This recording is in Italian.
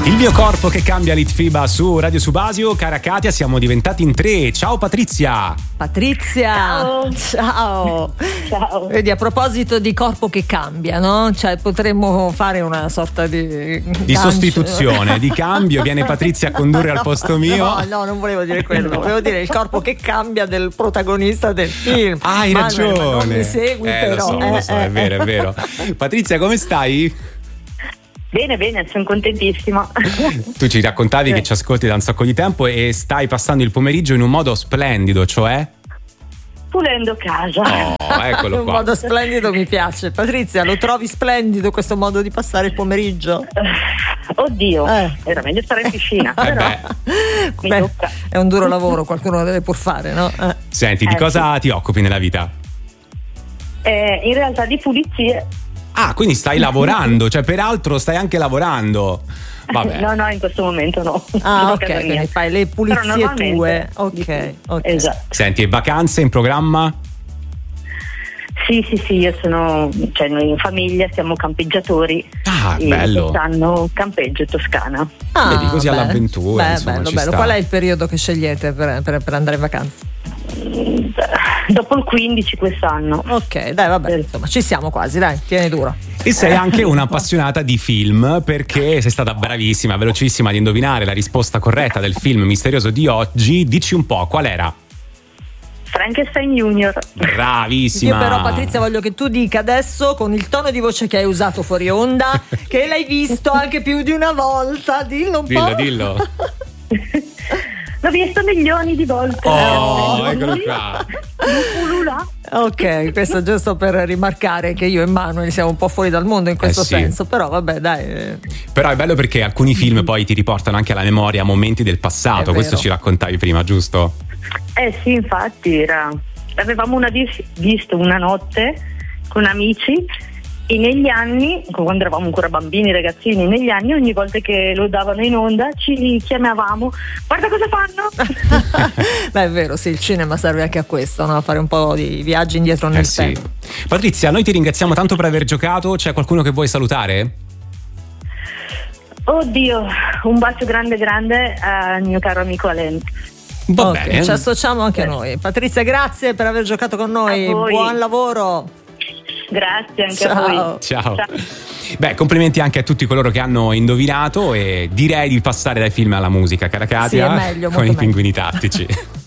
Il mio corpo che cambia, Litfiba su Radio Subasio. Cara Katia, siamo diventati in 3. Ciao Patrizia. Patrizia, ciao. Vedi, a proposito di corpo che cambia, no? Cioè potremmo fare una sorta di sostituzione, di cambio. Viene Patrizia a condurre al posto mio. No, non volevo dire quello. Volevo dire il corpo che cambia del protagonista del film. Ah, hai ragione. Ma non mi segui, però. Lo so, è vero. Patrizia, come stai? Bene, sono contentissima. Tu ci raccontavi che ci ascolti da un sacco di tempo e stai passando il pomeriggio in un modo splendido, cioè? Pulendo casa. Oh, eccolo qua. Un modo splendido mi piace. Patrizia, lo trovi splendido questo modo di passare il pomeriggio? Oddio, era meglio stare in piscina. Però mi tocca. È un duro lavoro, qualcuno lo deve pur fare, no? Senti, di cosa ti occupi nella vita? In realtà di pulizie. Ah, quindi stai lavorando, cioè peraltro stai anche lavorando. Vabbè. No, in questo momento no. Ah, ok, quindi fai le pulizie tue. Ok. Esatto. Senti, e vacanze in programma? Sì, io sono, cioè noi in famiglia siamo campeggiatori. Ah, bello. Quest'anno campeggio Toscana. Vedi, così all'avventura. Insomma, bello. Qual è il periodo che scegliete per andare in vacanza? Dopo il 15 quest'anno. Ok, dai, vabbè, insomma, ci siamo quasi, dai, tieni duro. E sei anche un'appassionata di film, perché sei stata bravissima, velocissima ad indovinare la risposta corretta del film misterioso di oggi. Dici un po', qual era? Frankenstein Junior. Bravissima. Io però, Patrizia, voglio che tu dica adesso, con il tono di voce che hai usato fuori onda, che l'hai visto anche più di una volta. Dillo un po'. Dillo. L'ho visto milioni di volte. Eccolo qua. Ok, questo giusto per rimarcare che io e Manuel siamo un po' fuori dal mondo in questo senso, però vabbè, dai. Però è bello perché alcuni film poi ti riportano anche alla memoria momenti del passato, questo ci raccontavi prima, giusto? Sì, infatti avevamo visto una notte con amici. E negli anni, quando eravamo ancora bambini, ragazzini, negli anni ogni volta che lo davano in onda ci chiamavamo, guarda cosa fanno. Beh, è vero, sì, il cinema serve anche a questo, no? A fare un po' di viaggi indietro nel tempo. Patrizia, noi ti ringraziamo tanto per aver giocato. C'è qualcuno che vuoi salutare? Oddio, un bacio grande al mio caro amico Alen. Va bene. Ci associamo anche noi. Patrizia, grazie per aver giocato con noi, buon lavoro. Grazie anche a voi. Ciao. Beh, complimenti anche a tutti coloro che hanno indovinato e direi di passare dai film alla musica, cara Katia, sì, è meglio, con i pinguini tattici.